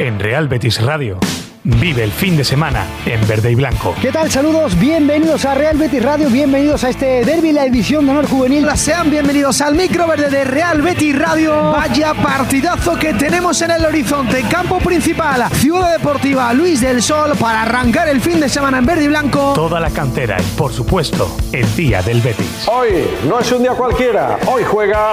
en Real Betis Radio. Vive el fin de semana en verde y blanco. ¿Qué tal? Saludos, bienvenidos a Real Betis Radio, bienvenidos a este derbi, la edición de honor juvenil. Sean bienvenidos al micro verde de Real Betis Radio. Vaya partidazo que tenemos en el horizonte. Campo principal, Ciudad Deportiva Luis del Sol, para arrancar el fin de semana en verde y blanco. Toda la cantera y, por supuesto, el día del Betis. Hoy no es un día cualquiera, hoy juega